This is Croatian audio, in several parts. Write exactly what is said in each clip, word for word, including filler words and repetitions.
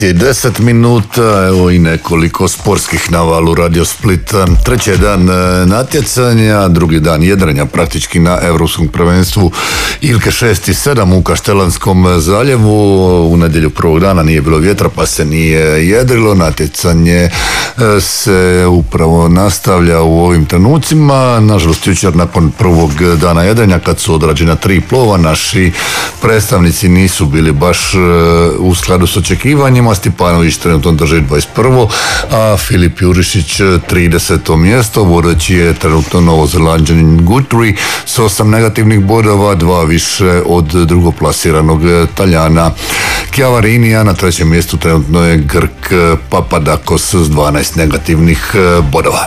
deset minuta, evo i nekoliko sportskih na valu Radio Split. Treći je dan natjecanja, drugi dan jedrenja praktički na Europskom prvenstvu Ilke šest i sedam u Kaštelanskom zaljevu. U nedjelju prvog dana nije bilo vjetra pa se nije jedrilo. Natjecanje se upravo nastavlja u ovim trenucima. Nažalost, jučer nakon prvog dana jedrenja kad su odrađena tri plova, naši predstavnici nisu bili baš u skladu s očekivanjima. Stipanović trenutno drži dvadeset prvo a Filip Jurišić trideseto mjesto. Vodeći je trenutno Novozelanđanin Guthrie s osam negativnih bodova, dva više od drugoplasiranog Taljana Chiavarinija. Na trećem mjestu trenutno je Grk Papadakos s dvanaest negativnih bodova.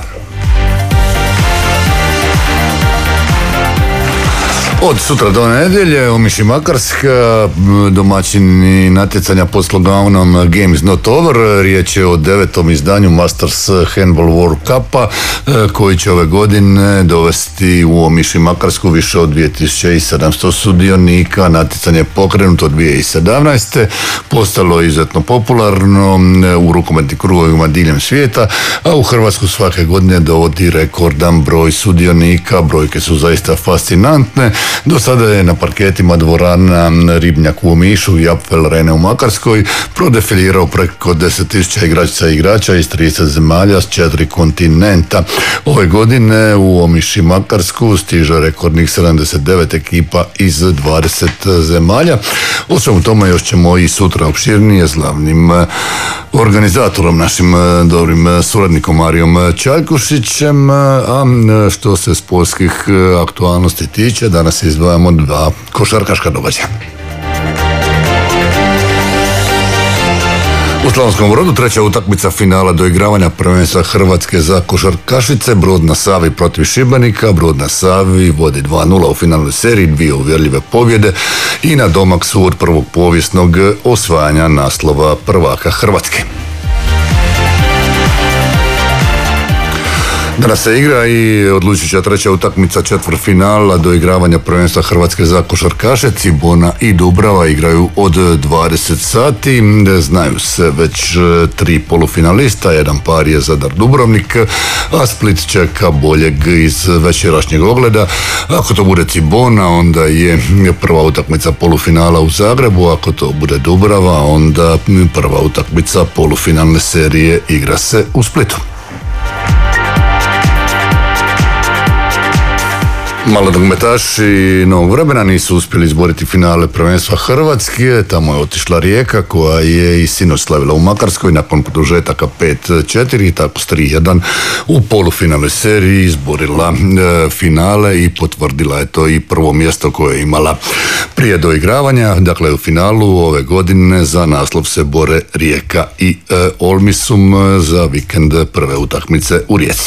Od sutra do nedjelje Omiš i Makarska, domaćini natjecanja pod sloganom Game is not over. Riječ je o devetom izdanju Masters Handball World Cupa koji će ove godine dovesti u Omiš i Makarsku više od dvije tisuće sedamsto sudionika. Natjecanje je pokrenuto dvije tisuće sedamnaeste. Postalo je izuzetno popularno u rukometnim krugovima diljem svijeta, a u Hrvatsku svake godine dovodi rekordan broj sudionika. Brojke su zaista fascinantne. Do sada je na parketima dvorana Ribnjak u Omišu i Apfel Arene u Makarskoj prodefilirao preko deset tisuća igračica i igrača iz trideset zemalja s četiri kontinenta. Ove godine u Omiš i Makarsku stiže rekordnih sedamdeset devet ekipa iz dvadeset zemalja. O svemu tome još ćemo i sutra opširnije s glavnim organizatorom, našim dobrim suradnikom Marijom Čaljkušićem. A što se sportskih aktualnosti tiče, danas izdvajamo dva košarkaška događaja. U Slavonskom Brodu treća utakmica finala doigravanja prvenstva Hrvatske za košarkašice. Brod na Savi protiv Šibenika. Brod na Savi vodi dva nula u finalnoj seriji, dvije uvjerljive pobjede i na domak su od prvog povijesnog osvajanja naslova prvaka Hrvatske. Danas se igra i odlučujuća treća utakmica četvrtfinala doigravanja prvenstva Hrvatske za košarkaše. Cibona i Dubrava igraju od dvadeset sati. Znaju se već tri polufinalista, jedan par je Zadar Dubrovnik, a Split čeka boljeg iz večerašnjeg ogleda. Ako to bude Cibona, onda je prva utakmica polufinala u Zagrebu, ako to bude Dubrava, onda prva utakmica polufinalne serije igra se u Splitu. Malodogmetaši Novog Vremena nisu uspjeli izboriti finale prvenstva Hrvatske. Tamo je otišla Rijeka koja je i sinoć slavila u Makarskoj nakon produžetaka pet četiri, tako s tri jedan u polufinalnoj seriji izborila e, finale i potvrdila je to i prvo mjesto koje je imala prije doigravanja. Dakle, u finalu ove godine za naslov se bore Rijeka i e, Olmisum za vikend prve utakmice u Rijeci.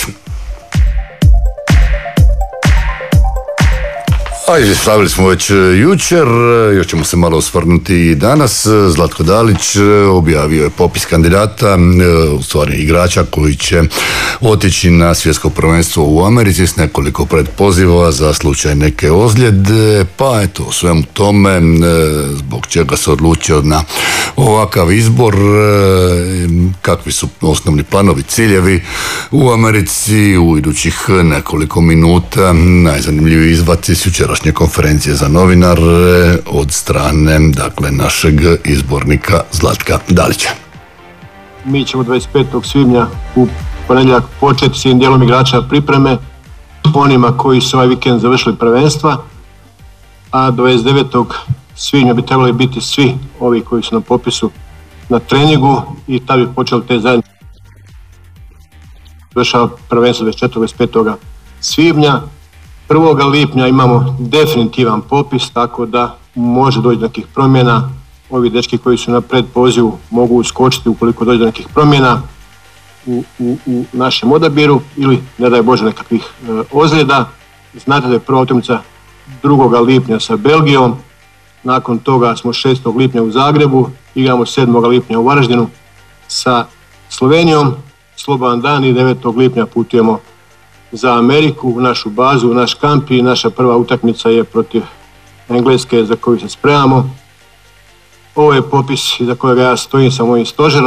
A izvještavili smo već jučer, još ćemo se malo osvrnuti i danas. Zlatko Dalić objavio je popis kandidata, u stvari igrača koji će otići na svjetsko prvenstvo u Americi s nekoliko predpoziva za slučaj neke ozljede. Pa eto, o svemu tome, zbog čega se odlučio na ovakav izbor, kakvi su osnovni planovi, ciljevi u Americi u idućih nekoliko minuta. Najzanimljiviji izvaci s jučerašnje konferencije za novinare od strane, dakle, našeg izbornika Zlatka Dalića. Mi ćemo dvadeset petog svibnja u ponedjeljak početi s jednim dijelom igrača pripreme, onima koji su ovaj vikend završili prvenstva, a dvadeset devetog svibnja bi trebali biti svi ovi koji su na popisu na treningu i tada bi počeli te zajednice. Završava prvenstvo dvadeset četvrtog dvadeset petog svibnja. prvog lipnja imamo definitivan popis, tako da može doći do nekih promjena. Ovi dečki koji su na predpozivu mogu uskočiti ukoliko dođe do nekih promjena u, u, u našem odabiru ili, ne daj Bože, nekakvih e, ozljeda. Znate da je prva utakmica drugog lipnja sa Belgijom, nakon toga smo šestog lipnja u Zagrebu, igramo sedmog lipnja u Varaždinu sa Slovenijom, slobodan dan, i devetog lipnja putujemo za Ameriku, u našu bazu, u naš kamp, i naša prva utakmica je protiv Engleske za koju se spremamo. ovo je popis iza kojega ja stojim sa mojim stožerom.